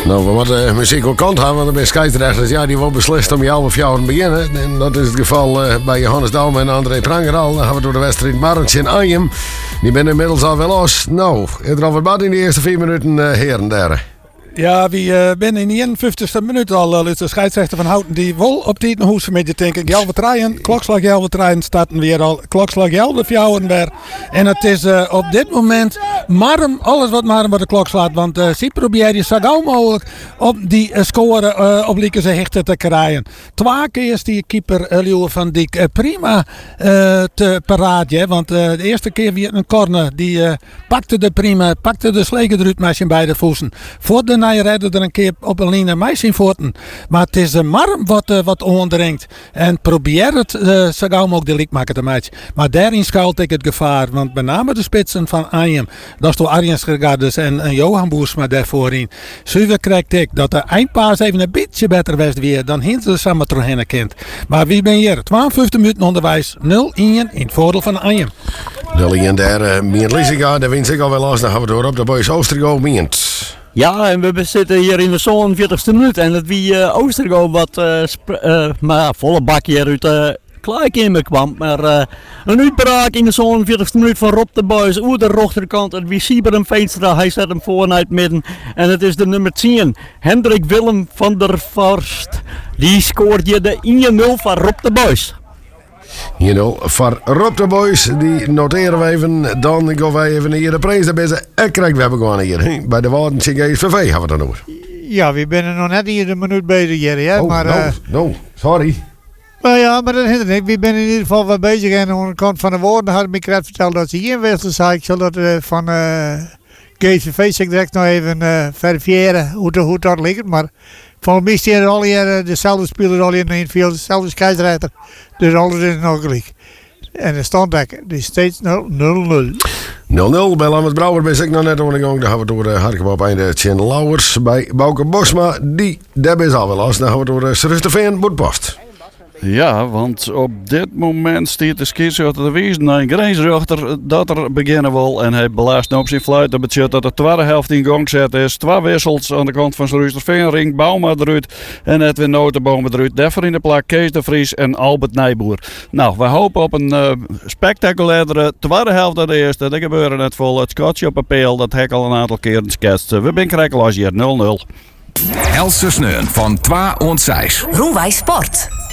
Nou, we moeten muziek ook kant hebben, want de scheidsrechters die wordt beslist om 11:30 te beginnen. En dat is het geval bij Johannes Douwme en André Prangeral. Dan gaan we door de wedstrijd Marrens in Arnhem. Die zijn inmiddels al wel los. Nou, er al wat in de eerste 4 minuten, heren daar. Ja, we binnen in de 51ste minuut al de scheidsrechter van Houten die wil op die hoes met je denk ik. Klokslag 11:30 starten weer al. Klokslag 11:40 weer. En het is op dit moment alles wat de klok slaat. Want ze probeert je zo gauw mogelijk op die score op Lieke ze hechten te krijgen. 2 keer is die keeper Ljoe van Dijk prima te paraatje. Want de eerste keer weer een corner. Die pakte de slegen eruit met zijn beide voeten. Voor de je redden er een keer op een lijn mij zien voeten. Maar het is een marm wat onderingt. En probeer het zo gauw mogelijk de lik maken te maken. Maar daarin schuilt ik het gevaar. Want met name de spitsen van Arnhem. Dat is door Arjen Schergardes en Johan Boersma daarvoor in. Zuiver krijgt ik dat de eindpaas even een beetje beter was weer. Dan hinten de samen terug kent. Maar wie ben hier? 52 minuten onderwijs. 0-1 in het voordeel van Arnhem. 0-1 daar. Mient Liesiga. Daar wint ik al wel los. Dan gaan we door op de boys Oostergo. Mient. Ja, en we zitten hier in de 47e minuut. En het wie Oostergo wat volle bakje uit Klaarkamer kwam. Maar een uitbraak in de 47e minuut van Rob de Buijs. Oer de rechterkant. Het wie Sieber Veenstra. Hij zet hem voor naar het midden. En het is de nummer 10. Hendrik Willem van der Vorst. Die scoort hier de 1-0 van Rob de Buijs. Voor Rob de Boys, die noteren we even. Dan gaan wij even hier de prijs erbij. En krijgen we hebben gewoon hier. Bij de Waardensche GSVV gaan we dan over. Ja, we zijn nog net hier een minuut bezig hier. Hè? Oh, maar, sorry. Maar ja, maar dat hindert niet. We zijn in ieder geval wel bezig. En aan de kant van de woorden had ik net verteld dat ze hier wisselen. Zei ik zal dat van GSVV zich direct nog even verifiëren hoe dat ligt. Maar volgens mij zijn er al hier dezelfde spelers al in het veld, dezelfde scheidsrechter. Dus alles is nog gelijk. En de standback is steeds 0-0. 0-0. Bij Lammert Brouwer ben ik nog net ondergang. Dan gaan we door Harkema op einde Tjen Lauwers bij Bouke Bosma. Daar is al wel los. Dan gaan we door Surrusteveen Boetpost. Ja, want op dit moment staat de scheidsrechter te wijzen naar een grensrechter dat er beginnen wil. En hij belast op zijn fluit. Dat betekent dat de tweede helft in gang zet is. 2 wissels aan de kant van Surrusteveen. Ring Bauma eruit en Edwin Notenboom eruit. Daarvoor in de plek Kees de Vries en Albert Nijboer. Nou, we hopen op een spectaculaire tweede helft dan de eerste. Dat gebeurde net vol. Het schotje op papeel, dat heb ik al een aantal keren geschetst. We zijn krijgen hier 0-0. Helse sneun van 2 en 6. Roelwijs Sport.